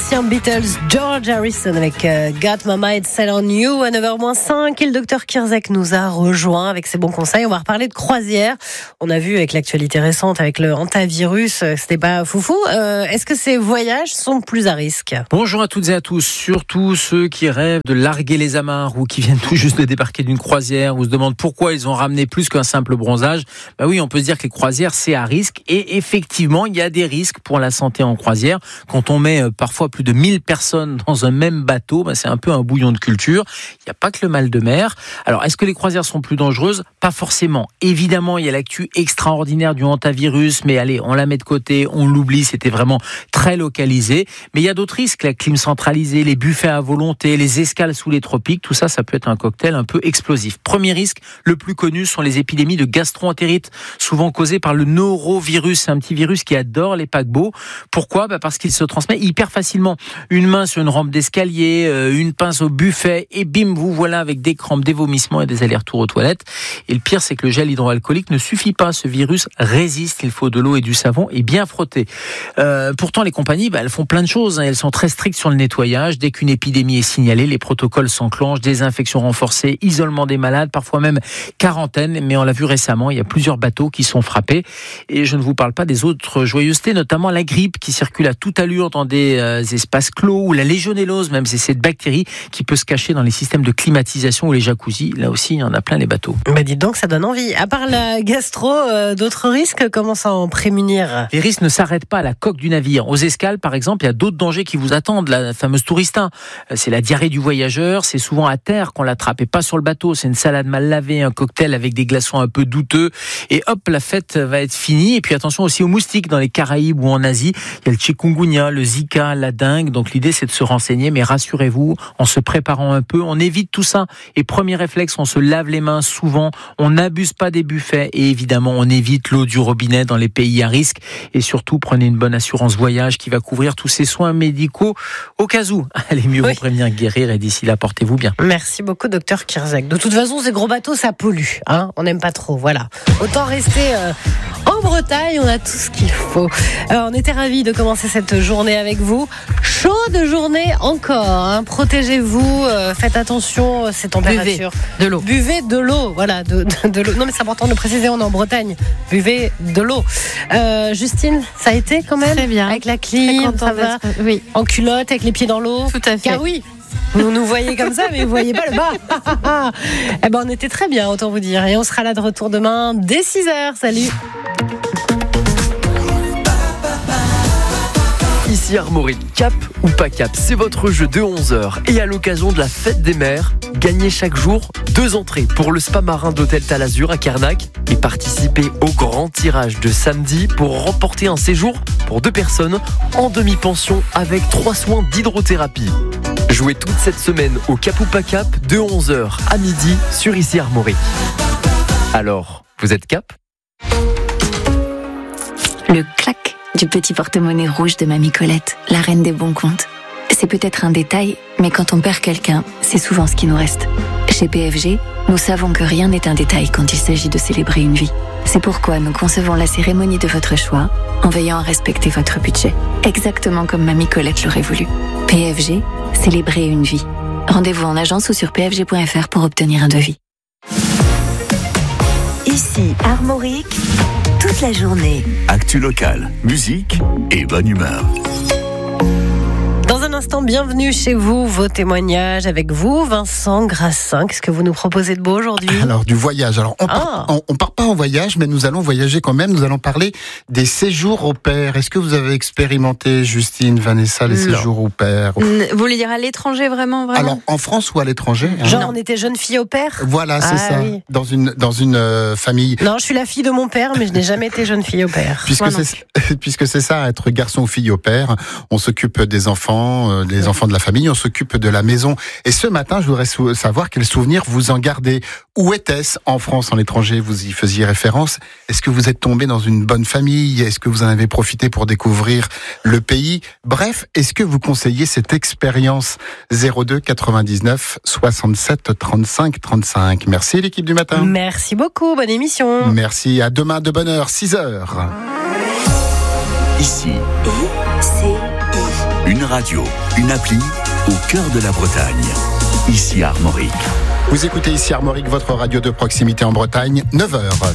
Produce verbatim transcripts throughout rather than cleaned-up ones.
ancien Beatles, George Harrison avec euh, Got My Mind Set On You à neuf heures moins cinq. Et le docteur Kirzek nous a rejoint avec ses bons conseils. On va reparler de croisière. On a vu avec l'actualité récente, avec le hantavirus, euh, c'était pas foufou. Euh, est-ce que ces voyages sont plus à risque ? Bonjour à toutes et à tous, surtout ceux qui rêvent de larguer les amarres ou qui viennent tout juste de débarquer d'une croisière ou se demandent pourquoi ils ont ramené plus qu'un simple bronzage. Bah oui, on peut se dire que les croisières, c'est à risque. Et effectivement, il y a des risques pour la santé en croisière. Quand on met parfois plus de mille personnes dans un même bateau, bah c'est un peu un bouillon de culture. Il n'y a pas que le mal de mer. Alors, est-ce que les croisières sont plus dangereuses ? Pas forcément. Évidemment, il y a l'actu extraordinaire du hantavirus, mais allez, on la met de côté, on l'oublie, c'était vraiment très localisé. Mais il y a d'autres risques, la clim centralisée, les buffets à volonté, les escales sous les tropiques, tout ça, ça peut être un cocktail un peu explosif. Premier risque, le plus connu, sont les épidémies de gastro-entérite, souvent causées par le norovirus. C'est un petit virus qui adore les paquebots. Pourquoi ? Bah parce qu'il se transmet hyper facilement. Une main sur une rampe d'escalier, euh, une pince au buffet, et bim, vous voilà avec des crampes, des vomissements et des allers-retours aux toilettes. Et le pire, c'est que le gel hydroalcoolique ne suffit pas. Ce virus résiste. Il faut de l'eau et du savon et bien frotter. Euh, pourtant, les compagnies, bah, elles font plein de choses. Hein. Elles sont très strictes sur le nettoyage. Dès qu'une épidémie est signalée, les protocoles s'enclenchent. Désinfection renforcée, isolement des malades, parfois même quarantaine. Mais on l'a vu récemment, il y a plusieurs bateaux qui sont frappés. Et je ne vous parle pas des autres joyeusetés, notamment la grippe qui circule à toute allure dans des euh, espaces clos, ou la légionellose, même c'est cette bactérie qui peut se cacher dans les systèmes de climatisation ou les jacuzzis. Là aussi, il y en a plein les bateaux. Bah dites donc, ça donne envie. À part la gastro, euh, d'autres risques, comment s'en prémunir ? Les risques ne s'arrêtent pas à la coque du navire. Aux escales, par exemple, il y a d'autres dangers qui vous attendent. La fameuse tourista, c'est la diarrhée du voyageur. C'est souvent à terre qu'on l'attrape et pas sur le bateau. C'est une salade mal lavée, un cocktail avec des glaçons un peu douteux. Et hop, la fête va être finie. Et puis attention aussi aux moustiques dans les Caraïbes ou en Asie. Il y a le chikungunya, le Zika, la dengue. Donc l'idée, c'est de se renseigner. Mais rassurez-vous, en se préparant un peu, on évite tout ça. Et premier réflexe, on se lave les mains souvent. On n'abuse pas des buffets. Et évidemment, on évite l'eau du robinet dans les pays à risque. Et surtout, prenez une bonne assurance voyage qui va couvrir tous ces soins médicaux au cas où. Allez, mieux oui. Vous prévenir que guérir. Et d'ici là, portez-vous bien. Merci beaucoup, docteur Kirzek. De toute façon, ces gros bateaux, ça pollue. Hein, on n'aime pas trop. Voilà. Autant rester euh, en Bretagne. On a tout ce qu'il faut. Alors, on était ravis de commencer cette journée avec vous. Chaude journée encore. Hein. Protégez-vous. Euh, faites attention à ces températures. Buvez de l'eau. Buvez de l'eau. Voilà, de, de, de l'eau. Non, mais c'est important de le préciser. On est en Bretagne. Buvez de l'eau. Euh, Justine, ça a été quand même ? Très bien. Avec la clim, ça va ? Oui. En culotte, avec les pieds dans l'eau ? Tout à fait. Car oui. Vous nous voyez comme ça, mais vous voyez pas le bas. Eh ben, on était très bien, autant vous dire. Et on sera là de retour demain dès six heures. Salut. Ici Armorique, cap ou pas cap, c'est votre jeu de onze heures. Et à l'occasion de la fête des mers, gagnez chaque jour deux entrées pour le spa marin d'Hôtel Talazur à Carnac et participez au grand tirage de samedi pour remporter un séjour pour deux personnes en demi-pension avec trois soins d'hydrothérapie. Jouez toute cette semaine au cap ou pas cap de onze heures à midi sur Ici Armorique. Alors, vous êtes cap ? Le clac du petit porte-monnaie rouge de Mamie Colette, la reine des bons comptes. C'est peut-être un détail, mais quand on perd quelqu'un, c'est souvent ce qui nous reste. Chez P F G, nous savons que rien n'est un détail quand il s'agit de célébrer une vie. C'est pourquoi nous concevons la cérémonie de votre choix en veillant à respecter votre budget. Exactement comme Mamie Colette l'aurait voulu. P F G, célébrer une vie. Rendez-vous en agence ou sur p f g point f r pour obtenir un devis. Ici Armorique, toute la journée. Actu locale, musique et bonne humeur. Dans un instant, bienvenue chez vous, vos témoignages avec vous, Vincent Grassin. Qu'est-ce que vous nous proposez de beau aujourd'hui ? Alors, du voyage. Alors, on ah. part, on, on part pas en voyage, mais nous allons voyager quand même. Nous allons parler des séjours au pair. Est-ce que vous avez expérimenté, Justine, Vanessa, les non. séjours au pair ? Vous voulez dire à l'étranger, vraiment, vraiment ? Alors, en France ou à l'étranger ? Hein ? Genre, on était jeune fille au pair ? Voilà, c'est ah, ça. Oui. Dans une, dans une euh, famille. Non, je suis la fille de mon père, mais je n'ai jamais été jeune fille au pair. Puisque, c'est, puisque c'est ça, être garçon ou fille au pair. On s'occupe des enfants, euh, des oui. enfants de la famille, on s'occupe de la maison. Et ce matin, je voudrais sou- savoir quels souvenirs vous en gardez. Où était-ce en France, en l'étranger ? Vous y faisiez référence. Est-ce que vous êtes tombé dans une bonne famille ? Est-ce que vous en avez profité pour découvrir le pays ? Bref, est-ce que vous conseillez cette expérience ? zéro deux quatre-vingt-dix-neuf soixante-sept trente-cinq trente-cinq. Merci l'équipe du matin. Merci beaucoup, bonne émission. Merci, à demain de bonne heure, six heures. Ici. I C I. Une radio, une appli au cœur de la Bretagne. Ici Armorique. Vous écoutez ici Armorique, votre radio de proximité en Bretagne, neuf heures.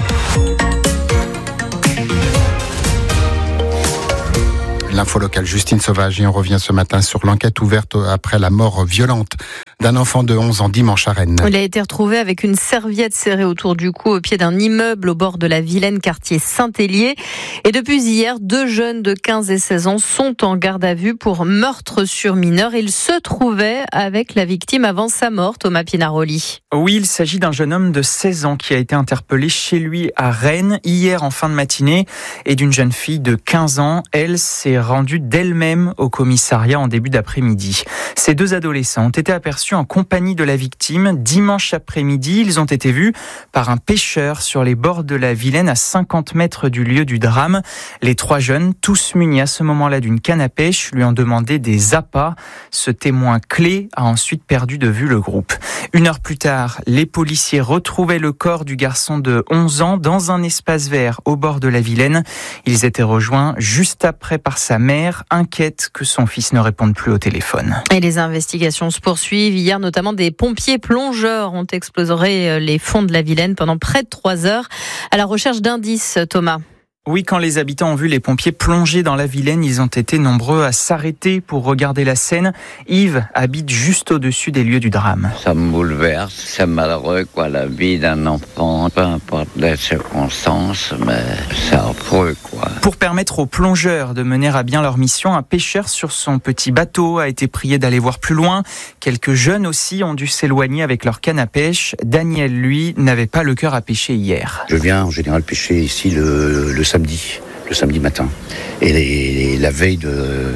L'info locale, Justine Sauvage, et on revient ce matin sur l'enquête ouverte après la mort violente d'un enfant de onze ans dimanche à Rennes. Il a été retrouvé avec une serviette serrée autour du cou au pied d'un immeuble au bord de la Vilaine, quartier Saint-Hélier. Et depuis hier, deux jeunes de quinze et seize ans sont en garde à vue pour meurtre sur mineur. Ils se trouvaient avec la victime avant sa mort, Thomas Pinaroli. Oui, il s'agit d'un jeune homme de seize ans qui a été interpellé chez lui à Rennes hier en fin de matinée et d'une jeune fille de quinze ans. Elle s'est rendue d'elle-même au commissariat en début d'après-midi. Ces deux adolescents ont été aperçus en compagnie de la victime dimanche après-midi. Ils ont été vus par un pêcheur sur les bords de la Vilaine à cinquante mètres du lieu du drame. Les trois jeunes, tous munis à ce moment-là d'une canne à pêche, lui ont demandé des appâts. Ce témoin clé a ensuite perdu de vue le groupe. Une heure plus tard, les policiers retrouvaient le corps du garçon de onze ans dans un espace vert au bord de la Vilaine. Ils étaient rejoints juste après par sa mère, inquiète que son fils ne réponde plus au téléphone. Et les investigations se poursuivent. Hier, notamment, des pompiers plongeurs ont exploré les fonds de la Vilaine pendant près de trois heures à la recherche d'indices, Thomas. Oui, quand les habitants ont vu les pompiers plonger dans la Vilaine, ils ont été nombreux à s'arrêter pour regarder la scène. Yves habite juste au-dessus des lieux du drame. Ça me bouleverse, c'est malheureux, quoi, la vie d'un enfant, peu importe les circonstances, mais c'est affreux, quoi. Pour permettre aux plongeurs de mener à bien leur mission, un pêcheur sur son petit bateau a été prié d'aller voir plus loin. Quelques jeunes aussi ont dû s'éloigner avec leur canne à pêche. Daniel, lui, n'avait pas le cœur à pêcher hier. Je viens en général pêcher ici le, le samedi, le samedi matin. Et les, la veille de,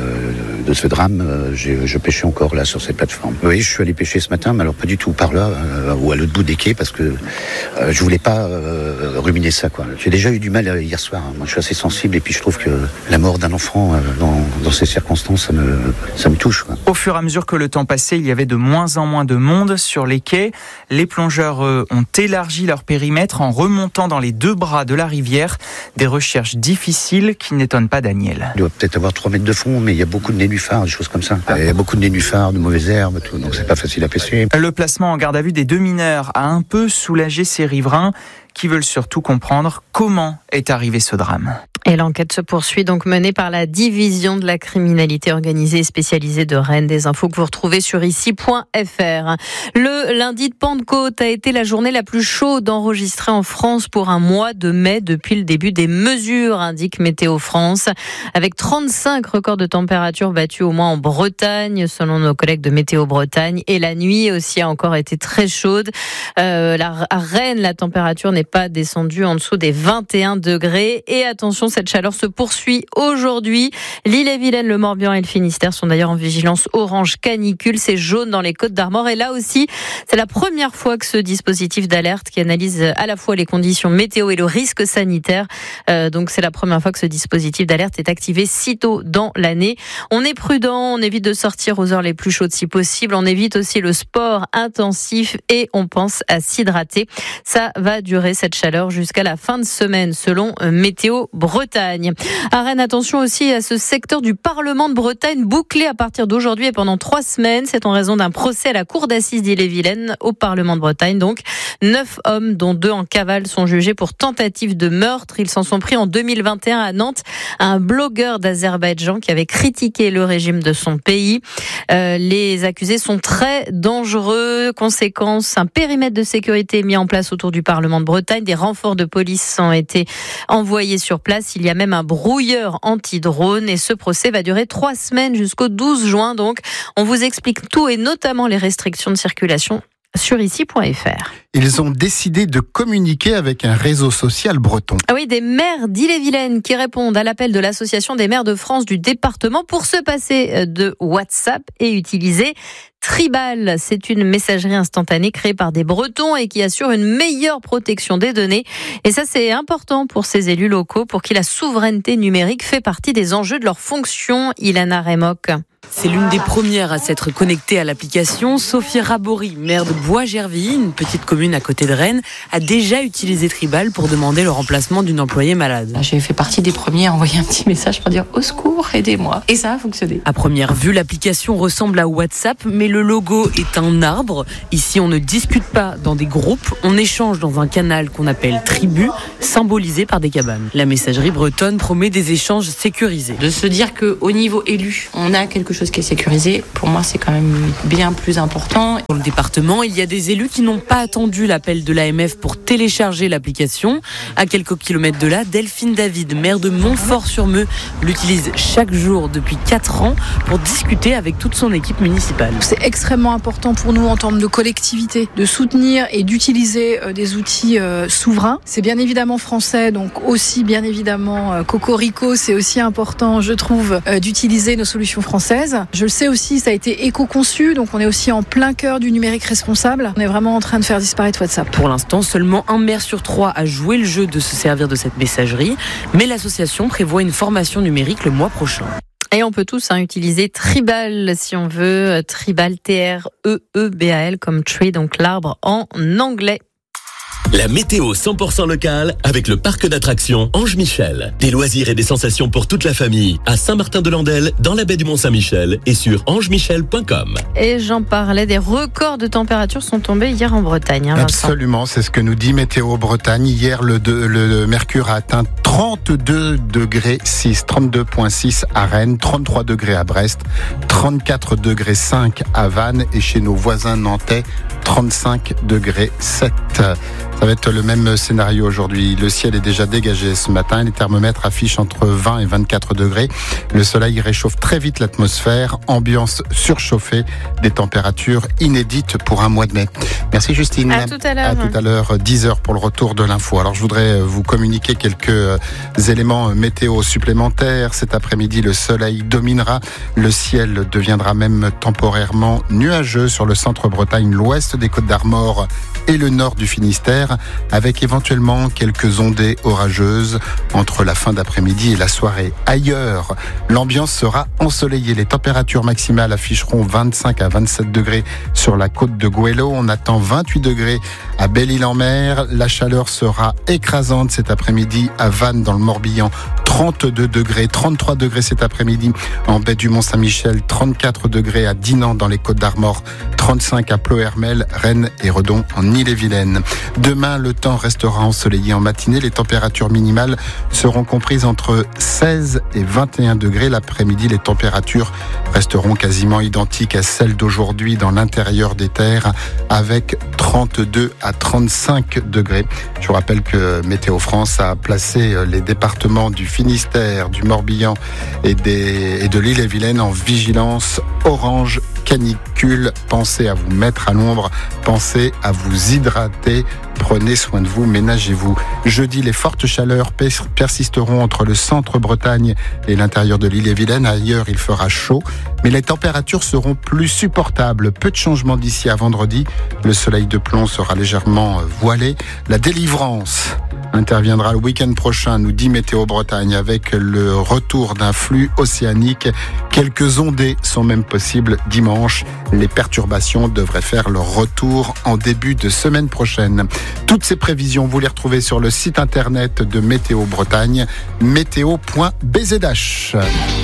de ce drame, je, je pêchais encore là sur cette plateforme. Oui, je suis allé pêcher ce matin, mais alors pas du tout par là, euh, ou à l'autre bout des quais, parce que euh, je voulais pas euh, ruminer ça, quoi. J'ai déjà eu du mal hier soir. Hein. Moi, je suis assez sensible, et puis je trouve que la mort d'un enfant euh, dans, dans ces circonstances, ça me, ça me touche, quoi. Au fur et à mesure que le temps passait, il y avait de moins en moins de monde sur les quais. Les plongeurs eux, ont élargi leur périmètre en remontant dans les deux bras de la rivière. Des recherches difficiles qui n'étonnent pas Daniel. Il doit peut-être avoir trois mètres de fond, mais il y a beaucoup de nénuphars, des choses comme ça. Il y a beaucoup de nénuphars, de mauvaises herbes, tout, donc c'est pas facile à pêcher. Le placement en garde à vue des deux mineurs a un peu soulagé ces riverains qui veulent surtout comprendre comment est arrivé ce drame. Et l'enquête se poursuit, donc menée par la division de la criminalité organisée et spécialisée de Rennes. Des infos que vous retrouvez sur ici point f r. Le lundi de Pentecôte a été la journée la plus chaude enregistrée en France pour un mois de mai depuis le début des mesures, indique Météo France. Avec trente-cinq records de température battus au moins en Bretagne, selon nos collègues de Météo Bretagne. Et la nuit aussi a encore été très chaude. Euh, la, à Rennes, la température n'est pas descendue en dessous des vingt et un degrés. Et attention, cette chaleur se poursuit aujourd'hui. L'Ille-et-Vilaine, le Morbihan et le Finistère sont d'ailleurs en vigilance orange canicule. C'est jaune dans les Côtes-d'Armor. Et là aussi, c'est la première fois que ce dispositif d'alerte qui analyse à la fois les conditions météo et le risque sanitaire, euh, donc c'est la première fois que ce dispositif d'alerte est activé si tôt dans l'année. On est prudent, on évite de sortir aux heures les plus chaudes si possible. On évite aussi le sport intensif et on pense à s'hydrater. Ça va durer cette chaleur jusqu'à la fin de semaine selon Météo Bretagne. À Rennes, attention aussi à ce secteur du Parlement de Bretagne bouclé à partir d'aujourd'hui et pendant trois semaines. C'est en raison d'un procès à la cour d'assises d'Ille-et-Vilaine au Parlement de Bretagne. Donc, neuf hommes, dont deux en cavale, sont jugés pour tentative de meurtre. Ils s'en sont pris en deux mille vingt et un à Nantes à un blogueur d'Azerbaïdjan qui avait critiqué le régime de son pays. Euh, les accusés sont très dangereux. Conséquence, un périmètre de sécurité est mis en place autour du Parlement de Bretagne. Des renforts de police ont été envoyés sur place. Il y a même un brouilleur anti-drone et ce procès va durer trois semaines jusqu'au douze juin. Donc, on vous explique tout et notamment les restrictions de circulation sur ici point f r. Ils ont décidé de communiquer avec un réseau social breton. Ah oui, des maires d'Ille-et-Vilaine qui répondent à l'appel de l'Association des maires de France du département pour se passer de WhatsApp et utiliser Tribal. C'est une messagerie instantanée créée par des Bretons et qui assure une meilleure protection des données. Et ça, c'est important pour ces élus locaux pour qui la souveraineté numérique fait partie des enjeux de leur fonction. Ilana Remock. C'est l'une des premières à s'être connectée à l'application. Sophie Rabory, maire de Bois-Gerville, une petite commune à côté de Rennes, a déjà utilisé Tribal pour demander le remplacement d'une employée malade. J'ai fait partie des premiers à envoyer un petit message pour dire « Au secours, aidez-moi ». Et ça a fonctionné. À première vue, l'application ressemble à WhatsApp, mais le logo est un arbre. Ici, on ne discute pas dans des groupes, on échange dans un canal qu'on appelle tribu, symbolisé par des cabanes. La messagerie bretonne promet des échanges sécurisés. De se dire qu'au niveau élu, on a quelque chose qui est sécurisé, pour moi c'est quand même bien plus important. Dans le département, il y a des élus qui n'ont pas attendu l'appel de l'A M F pour télécharger l'application. À quelques kilomètres de là, Delphine David, maire de Montfort-sur-Meux, l'utilise chaque jour depuis quatre ans pour discuter avec toute son équipe municipale. C'est extrêmement important pour nous en termes de collectivité, de soutenir et d'utiliser des outils souverains. C'est bien évidemment français, donc aussi bien évidemment Cocorico, c'est aussi important, je trouve, d'utiliser nos solutions françaises. Je le sais aussi, ça a été éco-conçu, donc on est aussi en plein cœur du numérique responsable. On est vraiment en train de faire disparaître WhatsApp. Pour l'instant, seulement un maire sur trois a joué le jeu de se servir de cette messagerie, mais l'association prévoit une formation numérique le mois prochain. Et on peut tous hein, utiliser Tribal si on veut. Tribal, T R E E B A L comme tree, donc l'arbre en anglais. La météo cent pour cent locale avec le parc d'attractions Ange Michel. Des loisirs et des sensations pour toute la famille à Saint-Martin-de-Landelle, dans la baie du Mont-Saint-Michel et sur ange michel point com. Et j'en parlais, des records de température sont tombés hier en Bretagne. Hein, Absolument, c'est ce que nous dit Météo Bretagne. Hier, le, de, le mercure a atteint trente-deux degrés six, trente-deux virgule six à Rennes, trente-trois degrés à Brest, trente-quatre degrés cinq à Vannes et chez nos voisins nantais, trente-cinq degrés sept. Ça va être le même scénario aujourd'hui. Le ciel est déjà dégagé ce matin. Les thermomètres affichent entre vingt et vingt-quatre degrés. Le soleil réchauffe très vite l'atmosphère. Ambiance surchauffée. Des températures inédites pour un mois de mai. Merci Justine. À tout à l'heure. À tout à l'heure, dix heures pour le retour de l'info. Alors je voudrais vous communiquer quelques éléments météo supplémentaires. Cet après-midi, le soleil dominera. Le ciel deviendra même temporairement nuageux sur le centre Bretagne, l'ouest des Côtes d'Armor et le nord du Finistère, avec éventuellement quelques ondées orageuses entre la fin d'après-midi et la soirée. Ailleurs, l'ambiance sera ensoleillée. Les températures maximales afficheront vingt-cinq à vingt-sept degrés sur la côte de Goëlo. On attend vingt-huit degrés à Belle-Île-en-Mer. La chaleur sera écrasante cet après-midi à Vannes dans le Morbihan. trente-deux degrés, trente-trois degrés cet après-midi en baie du Mont-Saint-Michel, trente-quatre degrés à Dinan dans les Côtes d'Armor, trente-cinq à Ploërmel, Rennes et Redon en Ille-et-Vilaine. Demain, le temps restera ensoleillé en matinée. Les températures minimales seront comprises entre seize et vingt et un degrés. L'après-midi, les températures resteront quasiment identiques à celles d'aujourd'hui dans l'intérieur des terres avec trente-deux à trente-cinq degrés. Je vous rappelle que Météo France a placé les départements du Finistère, du Morbihan et, des, et de l'Ille-et-Vilaine en vigilance orange canicule. Pensez à vous mettre à l'ombre, pensez à vous hydrater, prenez soin de vous, ménagez-vous. Jeudi, les fortes chaleurs persisteront entre le centre Bretagne et l'intérieur de l'Ille-et-Vilaine. Ailleurs, il fera chaud, mais les températures seront plus supportables. Peu de changements d'ici à vendredi. Le soleil de plomb sera légèrement voilé. La délivrance interviendra le week-end prochain, nous dit Météo Bretagne, avec le retour d'un flux océanique. Quelques ondées sont même possibles dimanche. Les perturbations devraient faire leur retour en début de semaine prochaine. Toutes ces prévisions, vous les retrouvez sur le site internet de Météo Bretagne, météo point b z h.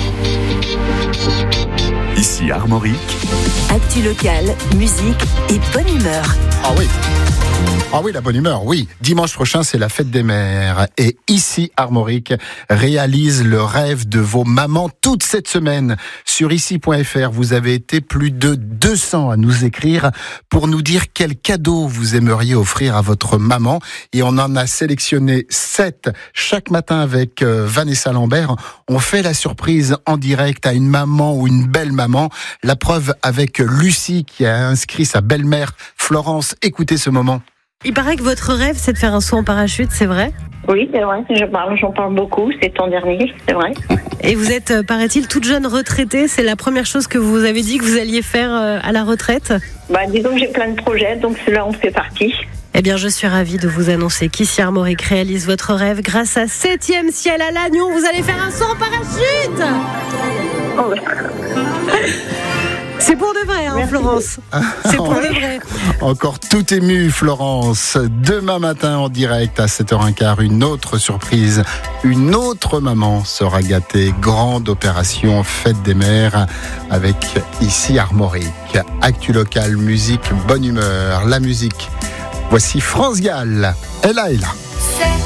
Ici Armorique. Actu locale, musique et bonne humeur. Ah oui. Ah oui, la bonne humeur, oui. Dimanche prochain, c'est la fête des mères. Et ici, Armorique réalise le rêve de vos mamans toute cette semaine. Sur ici point f r, vous avez été plus de deux cents à nous écrire pour nous dire quel cadeau vous aimeriez offrir à votre maman. Et on en a sélectionné sept chaque matin avec Vanessa Lambert. On fait la surprise en direct à une maman ou une belle maman. La preuve avec Lucie qui a inscrit sa belle-mère Florence. Écoutez ce moment. Il paraît que votre rêve, c'est de faire un saut en parachute, c'est vrai ? Oui, c'est vrai, je parle, j'en parle beaucoup, c'est ton dernier, c'est vrai. Et vous êtes, paraît-il, toute jeune retraitée, c'est la première chose que vous avez dit que vous alliez faire à la retraite ? Bah, disons que j'ai plein de projets, donc celui-là, on fait partie. Eh bien, je suis ravie de vous annoncer qu'ici Armorique réalise votre rêve grâce à septième Ciel à Lannion. Vous allez faire un saut en parachute ! C'est pour de vrai, hein, Florence. C'est pour de vrai. Encore tout ému, Florence. Demain matin, en direct, à sept heures quinze, une autre surprise. Une autre maman sera gâtée. Grande opération Fête des Mères avec ici Armorique. Actu local, musique, bonne humeur. La musique. Voici France Gall. Elle là, elle là.